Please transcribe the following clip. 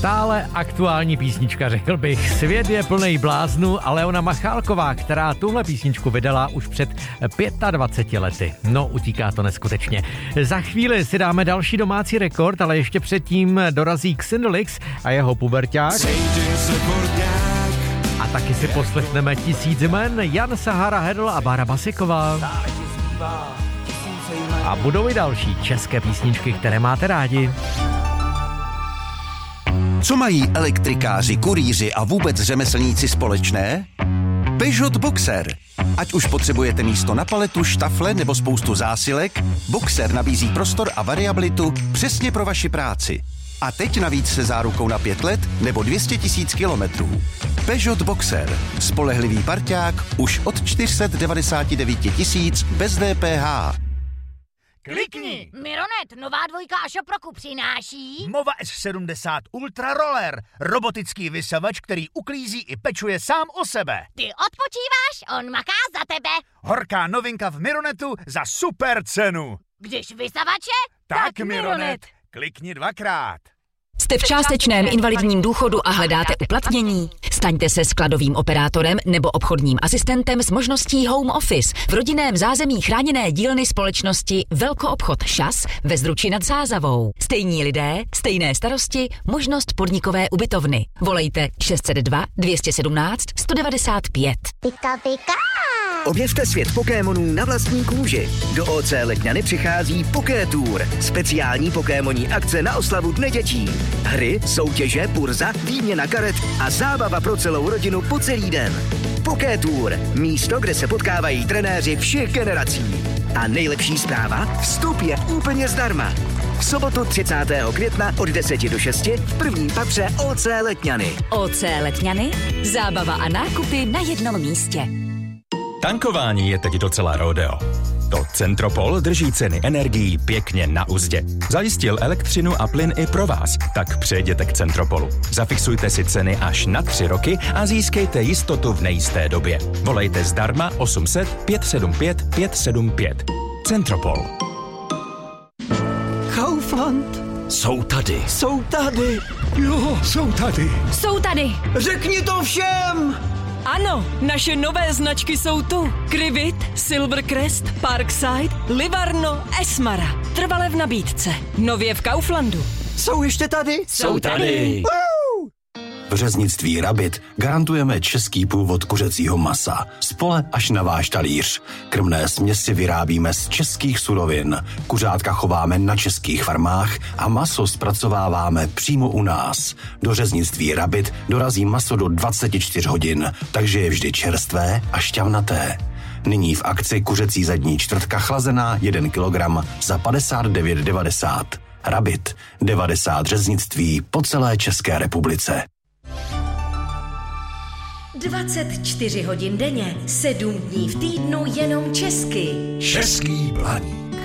Stále aktuální písnička, řekl bych. Svět je plnej bláznů a Leona Machálková, která tuhle písničku vydala už před 25 lety. No, utíká to neskutečně. Za chvíli si dáme další domácí rekord, ale ještě předtím dorazí Xindolix a jeho puberťák. A taky si poslechneme 1000 jmen, Jan Sahara Hedl a Bára Basiková. A budou i další české písničky, které máte rádi. Co mají elektrikáři, kurýři a vůbec řemeslníci společné? Peugeot Boxer. Ať už potřebujete místo na paletu, štafle nebo spoustu zásilek, Boxer nabízí prostor a variabilitu přesně pro vaši práci. A teď navíc se zárukou na 5 let nebo 200 000 kilometrů. Peugeot Boxer. Spolehlivý parťák už od 499 000 bez DPH. Klikni! Mironet, nová dvojka a šoproku přináší Mova S70 Ultra Roller. Robotický vysavač, který uklízí i pečuje sám o sebe. Ty odpočíváš, on maká za tebe. Horká novinka v Mironetu za super cenu. Když vysavače, Tak Mironet. Klikni 2krát. Jste v částečném invalidním důchodu a hledáte uplatnění? Staňte se skladovým operátorem nebo obchodním asistentem s možností home office v rodinném zázemí chráněné dílny společnosti Velkoobchod ŠAS ve Zdruči nad Sázavou. Stejní lidé, stejné starosti, možnost podnikové ubytovny. Volejte 602 217 195. Pika pika. Objevte svět Pokémonů na vlastní kůži. Do OC Letňany přichází Pokétour, speciální pokémoní akce na oslavu Dne dětí. Hry, soutěže, burza, výměna karet a zábava pro celou rodinu po celý den. Pokétour, místo, kde se potkávají trenéři všech generací. A nejlepší zpráva, vstup je úplně zdarma. V sobotu 30. května od 10 do 6 v prvním patře OC Letňany. OC Letňany, zábava a nákupy na jednom místě. Tankování je teď docela rodeo. To Centropol drží ceny energií pěkně na uzdě. Zajistil elektřinu a plyn i pro vás, tak přejděte k Centropolu. Zafixujte si ceny až na 3 roky a získejte jistotu v nejisté době. Volejte zdarma 800 575 575. Centropol. Kaufland. Jsou tady. Jsou tady. Jo, jsou tady. Jsou tady. Řekni to všem! Ano, naše nové značky jsou tu. Krivit, Silvercrest, Parkside, Livarno, Esmara. Trvale v nabídce. Nově v Kauflandu. Jsou ještě tady? Jsou tady. V řeznictví Rabit garantujeme český původ kuřecího masa. Z pole až na váš talíř. Krmné směsi vyrábíme z českých surovin. Kuřátka chováme na českých farmách a maso zpracováváme přímo u nás. Do řeznictví Rabit dorazí maso do 24 hodin, takže je vždy čerstvé a šťavnaté. Nyní v akci kuřecí zadní čtvrtka chlazená 1 kilogram za 59,90. Rabit, 90 řeznictví po celé České republice. 24 hodin denně, 7 dní v týdnu jenom česky. Český blaní.